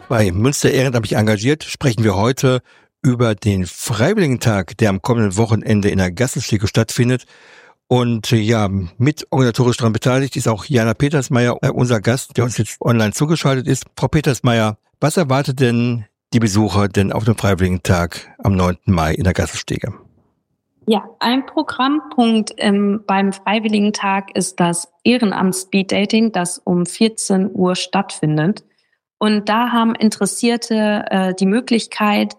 Bei Münster ehrenamtlich engagiert sprechen wir heute über den Freiwilligentag, der am kommenden Wochenende in der Gassenstege stattfindet. Und ja, mit organisatorisch daran beteiligt ist auch Jana Petersmeier, unser Gast, der uns jetzt online zugeschaltet ist. Frau Petersmeier, was erwartet denn die Besucher denn auf dem Freiwilligentag am 9. Mai in der Gassenstege? Ja, ein Programmpunkt beim Freiwilligentag ist das Ehrenamt-Speed-Dating, das um 14 Uhr stattfindet. Und da haben Interessierte die Möglichkeit,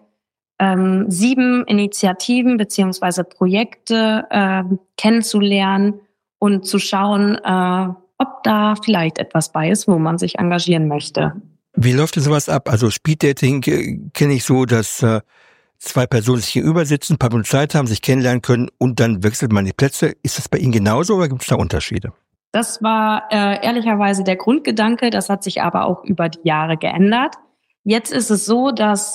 7 Initiativen beziehungsweise Projekte kennenzulernen und zu schauen, ob da vielleicht etwas bei ist, wo man sich engagieren möchte. Wie läuft denn sowas ab? Also Speeddating kenne ich so, dass 2 Personen sich gegenüber sitzen, ein paar Minuten Zeit haben, sich kennenlernen können und dann wechselt man die Plätze. Ist das bei Ihnen genauso oder gibt es da Unterschiede? Das war ehrlicherweise der Grundgedanke, das hat sich aber auch über die Jahre geändert. Jetzt ist es so, dass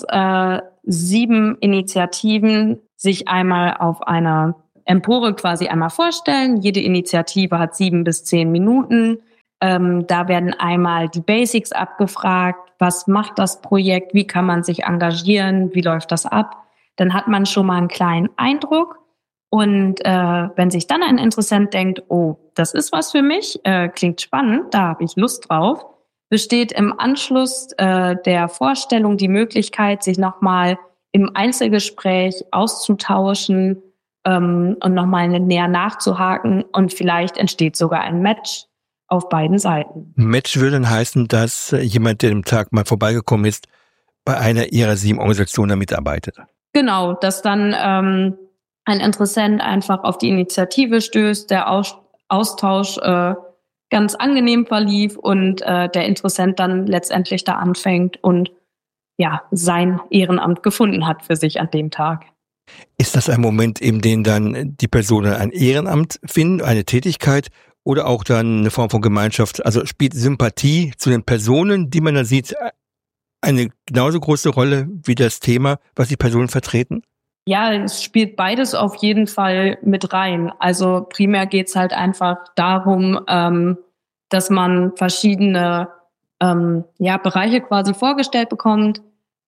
7 Initiativen sich einmal auf einer Empore quasi einmal vorstellen. Jede Initiative hat 7 bis 10 Minuten. Da werden einmal die Basics abgefragt. Was macht das Projekt? Wie kann man sich engagieren? Wie läuft das ab? Dann hat man schon mal einen kleinen Eindruck. Und wenn sich dann ein Interessent denkt, oh, das ist was für mich, klingt spannend, da habe ich Lust drauf, besteht im Anschluss der Vorstellung die Möglichkeit, sich nochmal im Einzelgespräch auszutauschen und nochmal näher nachzuhaken. Und vielleicht entsteht sogar ein Match auf beiden Seiten. Match würde dann heißen, dass jemand, der am Tag mal vorbeigekommen ist, bei einer Ihrer 7 Organisationen mitarbeitet. Genau, dass dann ein Interessent einfach auf die Initiative stößt, der Austausch ganz angenehm verlief und der Interessent dann letztendlich da anfängt und ja sein Ehrenamt gefunden hat für sich an dem Tag. Ist das ein Moment, in dem dann die Personen ein Ehrenamt finden, eine Tätigkeit oder auch dann eine Form von Gemeinschaft? Also spielt Sympathie zu den Personen, die man da sieht, eine genauso große Rolle wie das Thema, was die Personen vertreten? Ja, es spielt beides auf jeden Fall mit rein. Also primär geht's halt einfach darum, dass man verschiedene Bereiche quasi vorgestellt bekommt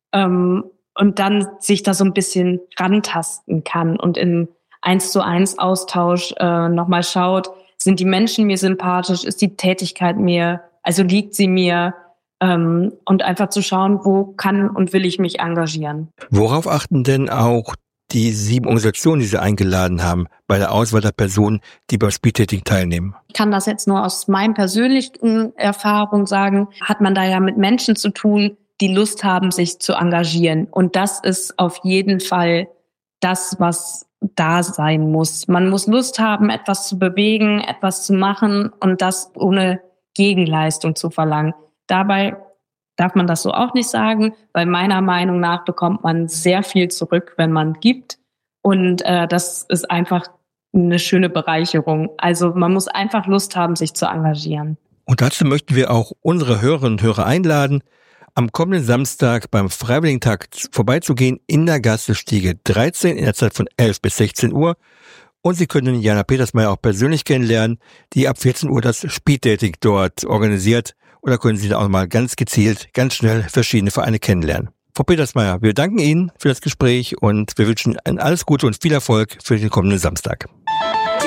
und dann sich da so ein bisschen rantasten kann und in 1:1 Austausch nochmal schaut, sind die Menschen mir sympathisch, ist die Tätigkeit mir, also liegt sie mir, und einfach zu schauen, wo kann und will ich mich engagieren. Worauf achten denn auch die 7 Organisationen, die Sie eingeladen haben, bei der Auswahl der Personen, die beim Speeddating teilnehmen? Ich kann das jetzt nur aus meiner persönlichen Erfahrung sagen, hat man da ja mit Menschen zu tun, die Lust haben, sich zu engagieren. Und das ist auf jeden Fall das, was da sein muss. Man muss Lust haben, etwas zu bewegen, etwas zu machen und das ohne Gegenleistung zu verlangen. Dabei darf man das so auch nicht sagen, weil meiner Meinung nach bekommt man sehr viel zurück, wenn man gibt. Und das ist einfach eine schöne Bereicherung. Also man muss einfach Lust haben, sich zu engagieren. Und dazu möchten wir auch unsere Hörerinnen und Hörer einladen, am kommenden Samstag beim Freiwilligentag vorbeizugehen in der Gassenstege 13 in der Zeit von 11 bis 16 Uhr. Und Sie können Jana Petersmeier auch persönlich kennenlernen, die ab 14 Uhr das Speeddating dort organisiert. Oder können Sie da auch mal ganz gezielt, ganz schnell verschiedene Vereine kennenlernen. Frau Petersmeier, wir danken Ihnen für das Gespräch und wir wünschen Ihnen alles Gute und viel Erfolg für den kommenden Samstag.